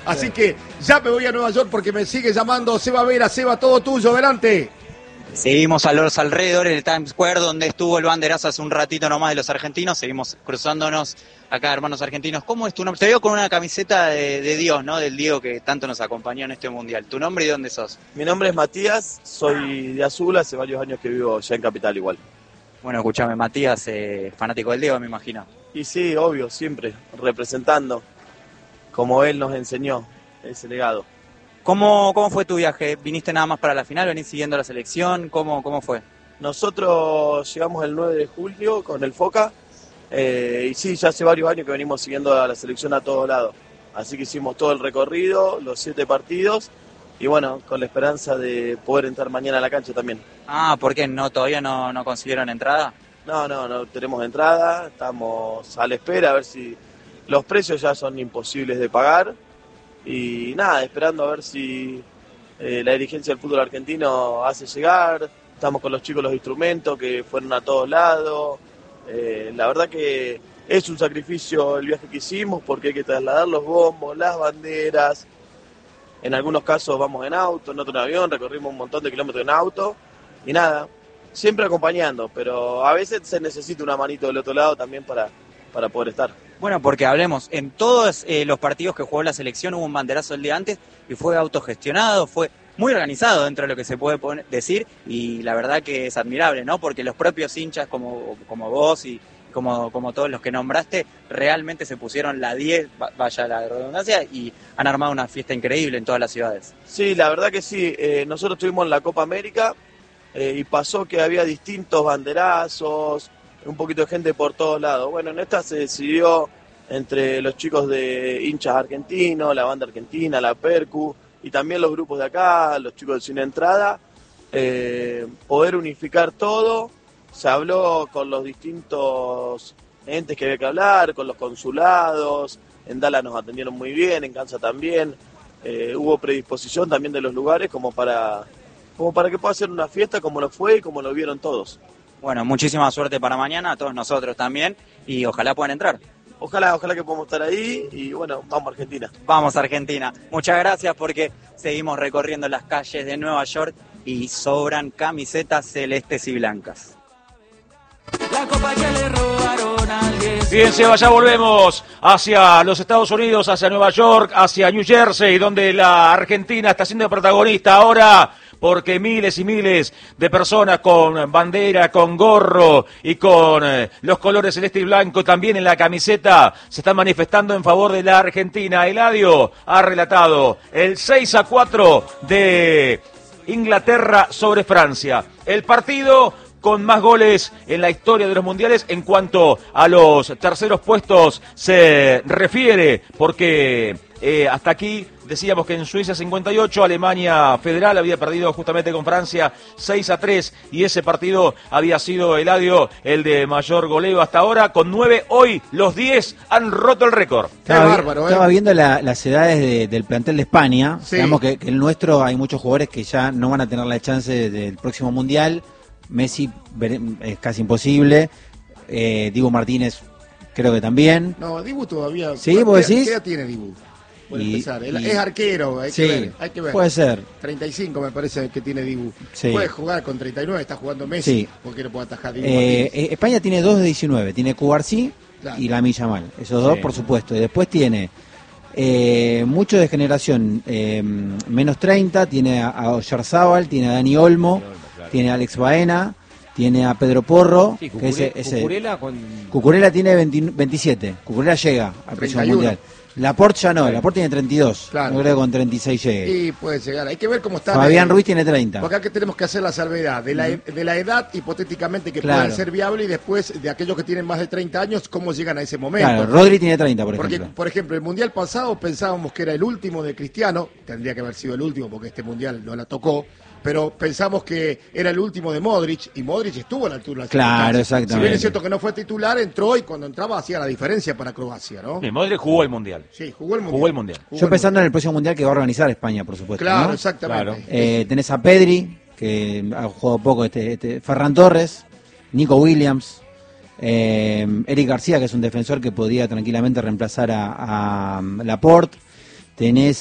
Así que ya me voy a Nueva York porque me sigue llamando Seba Vera. Seba, todo tuyo, adelante. Seguimos a los alrededores del Times Square, donde estuvo el banderazo hace un ratito nomás de los argentinos. Seguimos cruzándonos acá, hermanos argentinos. ¿Cómo es tu nombre? Te veo con una camiseta de Dios, ¿no? Del Diego que tanto nos acompañó en este mundial. ¿Tu nombre y dónde sos? Mi nombre es Matías, soy de Azul, hace varios años que vivo ya en Capital igual. Bueno, escúchame, Matías, fanático del Diego, me imagino. Y sí, obvio, siempre, representando, como él nos enseñó, ese legado. ¿Cómo fue tu viaje? ¿Viniste nada más para la final? ¿Venís siguiendo la selección? ¿Cómo fue? Nosotros llegamos el 9 de julio con el Foca, y sí, ya hace varios años que venimos siguiendo a la selección a todos lados. Así que hicimos todo el recorrido, los 7 partidos, y bueno, con la esperanza de poder entrar mañana a la cancha también. Ah, ¿por qué? ¿Todavía no consiguieron entrada? No tenemos entrada, estamos a la espera a ver si los precios ya son imposibles de pagar. Y nada, esperando a ver si la dirigencia del fútbol argentino hace llegar. Estamos con los chicos los instrumentos que fueron a todos lados. La verdad que es un sacrificio el viaje que hicimos porque hay que trasladar los bombos, las banderas. En algunos casos vamos en auto, en otro en avión, recorrimos un montón de kilómetros en auto. Y nada, siempre acompañando, pero a veces se necesita una manito del otro lado también para poder estar. Bueno, porque hablemos, en todos los partidos que jugó la selección hubo un banderazo el día antes y fue autogestionado, fue muy organizado dentro de lo que se puede decir y la verdad que es admirable, ¿no? Porque los propios hinchas como vos y como todos los que nombraste realmente se pusieron la 10, vaya la redundancia, y han armado una fiesta increíble en todas las ciudades. Sí, la verdad que sí, nosotros estuvimos en la Copa América y pasó que había distintos banderazos, un poquito de gente por todos lados. Bueno, en esta se decidió entre los chicos de hinchas argentinos, la banda argentina, la Percu, y también los grupos de acá, los chicos de Sin Entrada, poder unificar todo. Se habló con los distintos entes que había que hablar, con los consulados, en Dallas nos atendieron muy bien, en Kansas también. Hubo predisposición también de los lugares como para que pueda ser una fiesta como lo fue y como lo vieron todos. Bueno, muchísima suerte para mañana, a todos nosotros también, y ojalá puedan entrar. Ojalá que podamos estar ahí y bueno, vamos a Argentina. Vamos a Argentina. Muchas gracias porque seguimos recorriendo las calles de Nueva York y sobran camisetas celestes y blancas. La copa que le robaron al 10. Bien, Seba, ya volvemos hacia los Estados Unidos, hacia Nueva York, hacia New Jersey, donde la Argentina está siendo protagonista ahora, porque miles y miles de personas con bandera, con gorro y con los colores celeste y blanco también en la camiseta se están manifestando en favor de la Argentina. Eladio ha relatado el 6-4 de Inglaterra sobre Francia. El partido con más goles en la historia de los mundiales en cuanto a los terceros puestos se refiere, porque hasta aquí decíamos que en Suiza 58, Alemania Federal había perdido justamente con Francia 6-3 y ese partido había sido, Eladio, el de mayor goleo hasta ahora, con 9, hoy los 10 han roto el récord. Estaba viendo las edades del plantel de España, sí. Digamos que el nuestro hay muchos jugadores que ya no van a tener la chance del próximo mundial. Messi es casi imposible, Dibu Martínez creo que también. No, Dibu todavía. ¿Sí, vos decís? ¿Qué edad tiene Dibu? Es arquero, hay que ver. Puede ser. 35 me parece que tiene Dibu. Sí. Puede jugar con 39, está jugando Messi. Sí. ¿Por qué no puede atajar Dibu Martínez? España tiene 2 de 19, tiene Cubarsí Claro. y Lamine Yamal. Esos dos, por supuesto. Y después tiene mucho de generación menos 30, tiene a Oyarzábal, tiene a Dani Olmo, tiene a Alex Baena, tiene a Pedro Porro, Sí, que ese Cucurella tiene 27, Cucurella llega al próximo 31. mundial. Laporte ya no, Laporte tiene 32, Claro. no creo que con 36 llegue. Y puede llegar, hay que ver cómo está. Fabián Ruiz tiene 30. Porque acá tenemos que hacer la salvedad de la edad hipotéticamente que Claro. puede ser viable y después de aquellos que tienen más de 30 años, cómo llegan a ese momento. Claro, Rodri tiene 30, por Porque, ejemplo. por ejemplo, el Mundial pasado pensábamos que era el último de Cristiano, tendría que haber sido el último porque este Mundial no la tocó, pero pensamos que era el último de Modric, y Modric estuvo a la altura de la Claro, circunstancia. exactamente. Si bien es cierto que no fue titular, entró y cuando entraba hacía la diferencia para Croacia, ¿no? Modric jugó el Mundial. Sí, jugó el Mundial. Jugó el Mundial. Yo pensando en el próximo mundial que va a organizar España, por supuesto. Claro, ¿no? exactamente. Tenés a Pedri, que ha jugado poco, Ferran Torres, Nico Williams, Eric García, que es un defensor que podía tranquilamente reemplazar a Laporte. tenés